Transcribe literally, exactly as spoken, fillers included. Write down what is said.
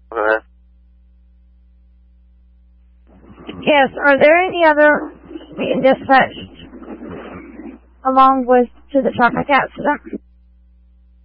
Okay. Yes, are there any other being dispatched along with to the traffic accident?